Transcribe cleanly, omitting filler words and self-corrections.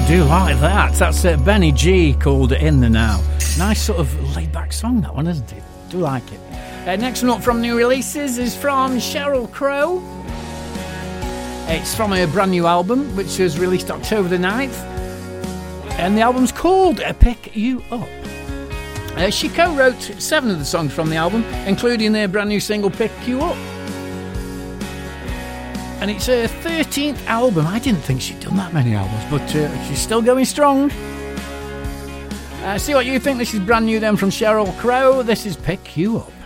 Do like that. That's Benny G called In the Now. Nice sort of laid-back song, that one, isn't it? Do like it. Next one up from new releases is from Sheryl Crow. It's from a brand new album, which was released October the 9th. And the album's called Pick You Up. She co-wrote 7 of the songs from the album, including their brand new single, Pick You Up. And it's her 13th album. I didn't think she'd done that many albums, but she's still going strong. See what you think. This is brand new then from Sheryl Crow. This is Pick You Up.